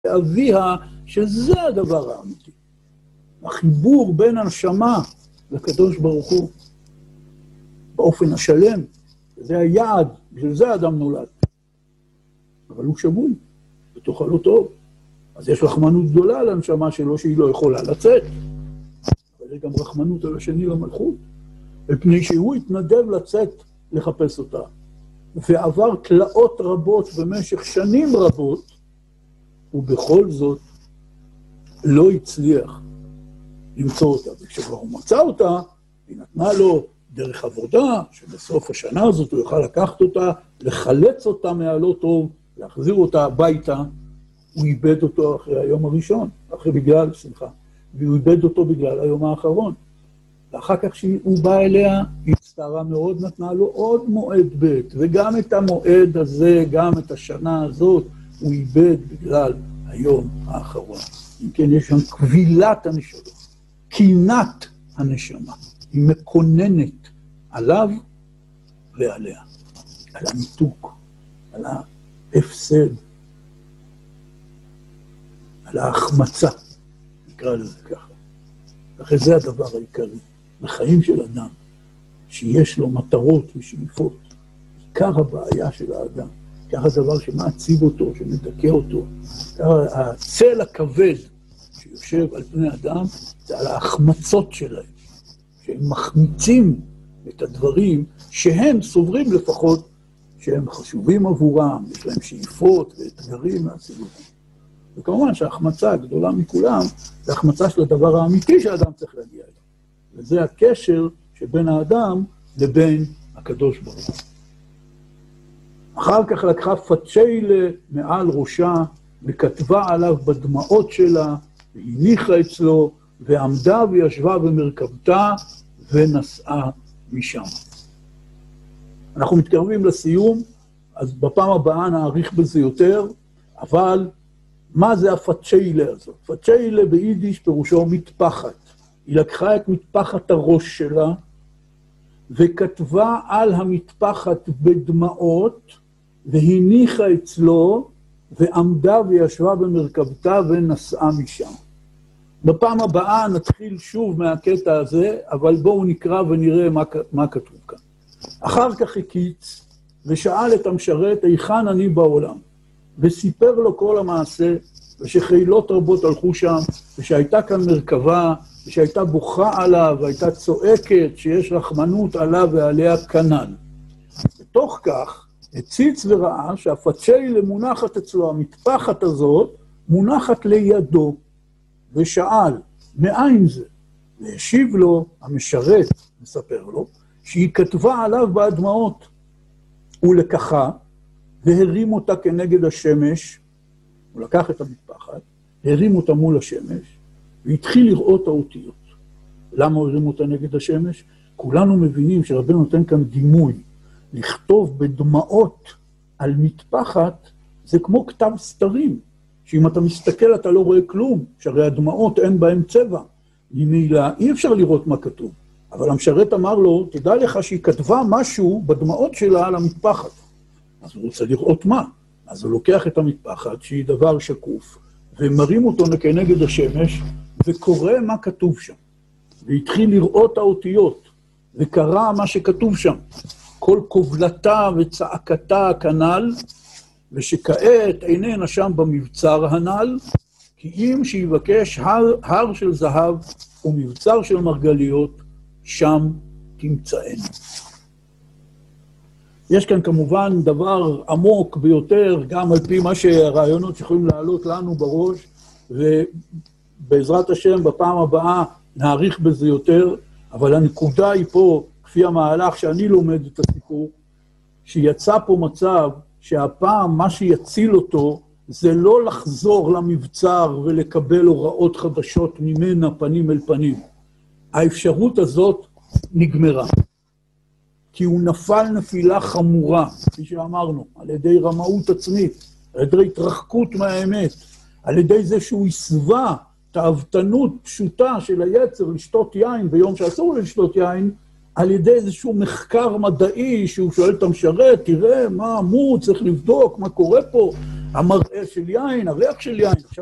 אביה, שזה הדבר האמיתי. החיבור בין הנשמה לקדוש ברוך הוא, באופן השלם, זה היעד, בשביל זה האדם נולד. אבל הוא שבוי, ותאכל לו טוב. אז יש רחמנות גדולה על הנשמה שלו, שהיא לא יכולה לצאת. אבל יש גם רחמנות על השני למלכות, מפני שהוא התנדב לצאת לחפש אותה. ועבר תלאות רבות במשך שנים רבות, ובכל זאת לא הצליח למצוא אותה. וכשכבר הוא מצא אותה, היא נתנה לו דרך עבודה, שבסוף השנה הזאת הוא יוכל לקחת אותה, לחלץ אותה מהלא טוב, להחזיר אותה הביתה. הוא איבד אותו אחרי היום הראשון, והוא איבד אותו בגלל היום האחרון. ואחר כך שהוא בא אליה, היא הצטערה מאוד, נתנה לו עוד מועד ב', וגם את המועד הזה, גם את השנה הזאת, הוא איבד בגלל היום האחרון. אם כן, יש שם כבילת הנשמה, קינת הנשמה. היא מקוננת עליו ועליה, על הניתוק, על ההפסד, על ההחמצה, נקרא לזה ככה. אחרי זה הדבר העיקרי, בחיים של אדם, שיש לו מטרות ושאיפות, עיקר הבעיה של האדם, עיקר הדבר שמעציב אותו, שמדכא אותו, עיקר הצל הכבד שיושב על פני אדם, זה על ההחמצות שלהם, שהם מחמיצים את הדברים שהם סוברים לפחות, שהם חשובים עבורם, יש להם שאיפות ואתגרים מהסביבה. וכמובן שההחמצה הגדולה מכולם, זה החמצה של הדבר האמיתי שהאדם צריך להגיע אליו. וזה הקשר שבין האדם לבין הקדוש ברוך הוא. אחר כך לקחה פצ'יילה מעל ראשה, וכתבה עליו בדמעות שלה, והניחה אצלו, ועמדה וישבה במרכבתה, ונסעה משם. אנחנו מתקרבים לסיום, אז בפעם הבאה נאריך בזה יותר, אבל מה זה הפצ'יילה הזאת? פצ'יילה ביידיש פירושו מטפחת. היא לקחה את מטפחת הראש שלה, וכתבה על המטפחת בדמעות, והניחה אצלו, ועמדה וישבה במרכבתה ונסעה משם. בפעם הבאה נתחיל שוב מהקטע הזה, אבל בואו נקרא ונראה מה כתוב כאן. אחר כך הקיץ, ושאל את המשרת, היכן אני בעולם? וסיפר לו כל המעשה, ושחילות רבות הלכו שם, ושהייתה כאן מרכבה, ושהייתה בוכה עליו, והייתה צועקת שיש רחמנות עליו ועליה כנן. בתוך כך, הציץ וראה שהפצ'יילה מונחת אצלו, המטפחת הזאת, מונחת לידו, ושאל, מאין זה? והשיב לו, המשרת, מספר לו, שהיא כתבה עליו בהדמעות. הוא לקחה, והרים אותה כנגד השמש, הוא לקח את המטפחת, הרים אותה מול השמש, והתחיל לראות האותיות. למה הוא הרים אותה נגד השמש? כולנו מבינים שרבנו נותן כאן דימוי. לכתוב בדמעות על מטפחת, זה כמו כתב סתרים, שאם אתה מסתכל אתה לא רואה כלום, שהרי הדמעות אין בהם צבע. ממילא אי אפשר לראות מה כתוב. אבל המשרת אמר לו, תדע לך שהיא כתבה משהו בדמעות שלה על המטפחת. אז הוא רוצה לראות מה. אז הוא לוקח את המטפחת, שהיא דבר שקוף, ומרים אותו כנגד השמש, וקורא מה כתוב שם. והתחיל לראות האותיות, וקרא מה שכתוב שם. כל קובלתה וצעקתה כנל, ושכעת איננה שם במבצר הנ"ל, כי אם שיבקש הר של זהב ומבצר של מרגליות, שם תמצאנו. יש כאן כמובן דבר עמוק ביותר, גם על פי מה שהרעיונות שיכולים לעלות לנו בראש, ובעזרת השם בפעם הבאה נאריך בזה יותר, אבל הנקודה היא פה, כפי המהלך שאני לומד את הסיפור, שיצא פה מצב שהפעם מה שיציל אותו, זה לא לחזור למבצר ולקבל הוראות חדשות ממנה פנים אל פנים. האפשרות הזאת נגמרה. כי הוא נפל נפילה חמורה, כפי שאמרנו, על ידי רמאות עצמית, על ידי התרחקות מהאמת, על ידי זה שהוא הסווה תאוותנות פשוטה של היצר לשתות יין ביום שאסור לשתות יין, על ידי איזשהו מחקר מדעי, שהוא שואל את המשרת, תראה מה עמוד, צריך לבדוק מה קורה פה, המראה של יין, הריח של יין.